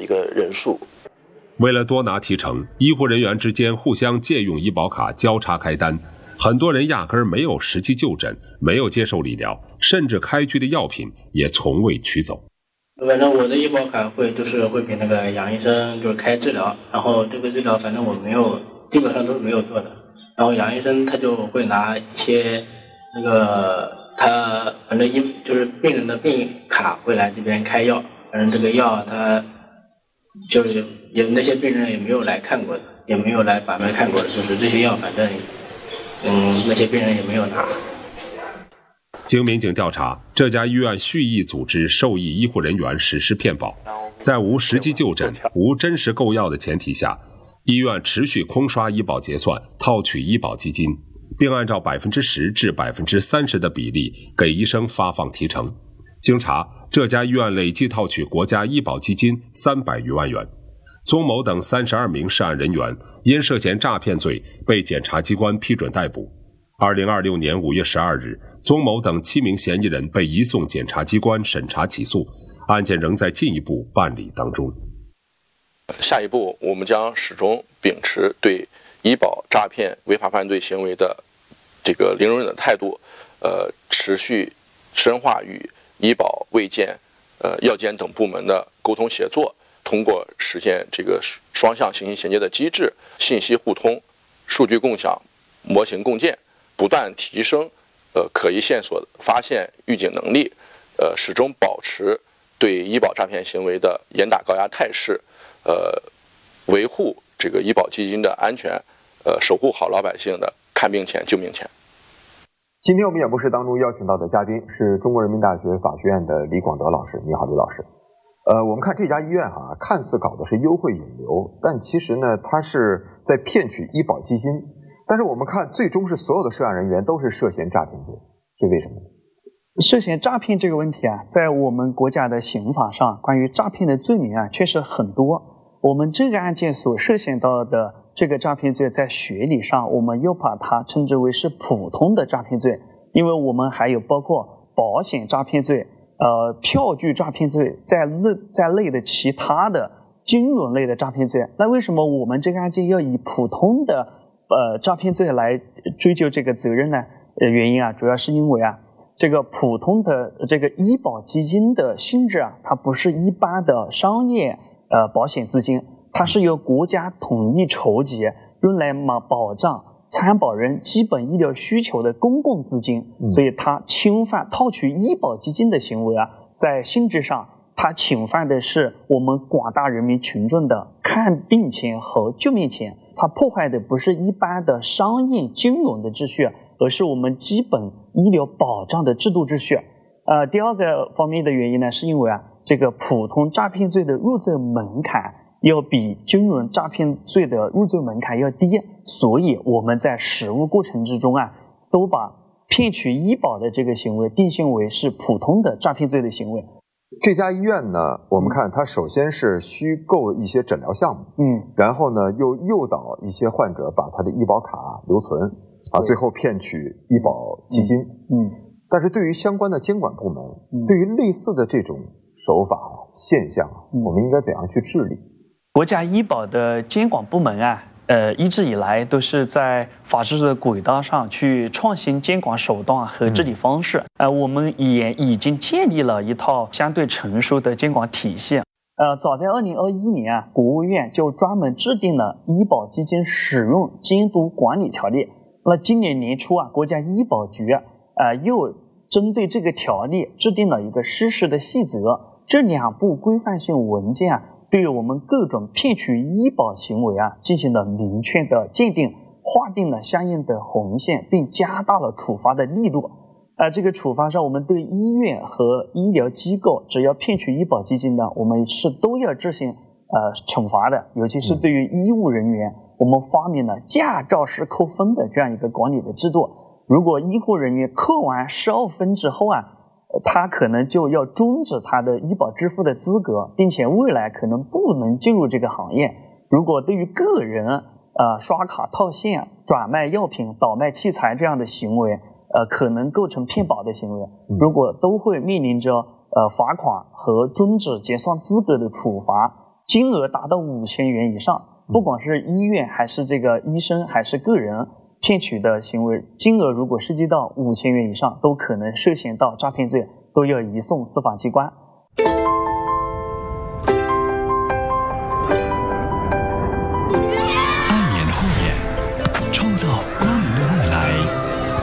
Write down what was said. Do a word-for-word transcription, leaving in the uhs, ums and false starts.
一个人数。 为了多拿提成，医护人员之间互相借用医保卡交叉开单，很多人压根儿没有实际就诊，没有接受理疗，甚至开具的药品也从未取走。 反正我的医保卡会就是会给那个杨医生就是开治疗，然后这个治疗反正我没有，基本上都是没有做的。然后杨医生他就会拿一些那个他反正医就是病人的病卡会来这边开药，反正这个药他就是也那些病人也没有来看过的，也没有来把脉看过的，就是这些药反正嗯那些病人也没有拿。 经民警调查，这家医院蓄意组织受益医护人员实施骗保，在无实际就诊、无真实购药的前提下，医院持续空刷医保结算，套取医保基金，并按照百分之十至百分之三十的比例给医生发放提成。经查，这家医院累计套取国家医保基金三百余万元。宗某等三十二名涉案人员因涉嫌诈骗罪被检察机关批准逮捕。二零二六年五月十二日，宗某等七名嫌疑人被移送检察机关审查起诉，案件仍在进一步办理当中。 下一步，我们将始终秉持对医保诈骗违法犯罪行为的这个零容忍的态度，呃，持续深化与医保、卫健、呃药监等部门的沟通协作，通过实现这个双向信息衔接的机制、信息互通、数据共享、模型共建，不断提升呃可疑线索发现预警能力，呃始终保持对医保诈骗行为的严打高压态势，呃维护这个医保基金的安全，呃守护好老百姓的看病钱救命钱。 今天我们演播室当中邀请到的嘉宾是中国人民大学法学院的李广德老师。你好，李老师。呃，我们看这家医院哈、啊，看似搞的是优惠引流，但其实呢，它是在骗取医保基金。但是我们看，最终是所有的涉案人员都是涉嫌诈骗罪，这为什么？ 涉嫌诈骗这个问题啊，在我们国家的刑法上，关于诈骗的罪名啊，确实很多。我们这个案件所涉嫌到的这个诈骗罪，在学理上，我们又把它称之为是普通的诈骗罪，因为我们还有包括保险诈骗罪、呃票据诈骗罪在内在内的其他的金融类的诈骗罪。那为什么我们这个案件要以普通的呃诈骗罪来追究这个责任呢？呃，原因啊，主要是因为啊，这个普通的这个医保基金的性质啊，它不是一般的商业呃保险资金，它是由国家统一筹集，用来嘛保障参保人基本医疗需求的公共资金，嗯、所以它侵犯套取医保基金的行为啊，在性质上，它侵犯的是我们广大人民群众的看病钱和救命钱，它破坏的不是一般的商业金融的秩序，而是我们基本医疗保障的制度秩序。呃，第二个方面的原因呢，是因为啊，这个普通诈骗罪的入罪门槛要比金融诈骗罪的入罪门槛要低，所以我们在实务过程之中啊，都把骗取医保的这个行为定性为是普通的诈骗罪的行为。 这家医院呢，我们看它首先是虚构一些诊疗项目，嗯，然后呢又诱导一些患者把他的医保卡留存，啊，最后骗取医保基金，嗯，但是对于相关的监管部门，嗯、对于类似的这种手法现象，嗯、我们应该怎样去治理？ 国家医保的监管部门啊，呃，一直以来都是在法治的轨道上去创新监管手段和治理方式。嗯、呃，我们也已经建立了一套相对成熟的监管体系。呃，早在二零二一年啊，国务院就专门制定了医保基金使用监督管理条例。那今年年初啊，国家医保局呃又针对这个条例制定了一个实施的细则。这两部规范性文件啊，对于我们各种骗取医保行为啊，进行了明确的鉴定，划定了相应的红线，并加大了处罚的力度。呃，这个处罚上，我们对医院和医疗机构，只要骗取医保基金的，我们是都要执行呃惩罚的。尤其是对于医务人员，我们发明了驾照式扣分的这样一个管理的制度。如果医护人员扣完十二分之后啊，他可能就要终止他的医保支付的资格，并且未来可能不能进入这个行业。如果对于个人呃刷卡套现、转卖药品、倒卖器材这样的行为，呃可能构成骗保的行为，如果都会面临着呃罚款和终止结算资格的处罚。 金额达到五千元以上，不管是医院还是这个医生还是个人骗取的行为，金额如果涉及到五千元以上，都可能涉嫌到诈骗罪，都要移送司法机关。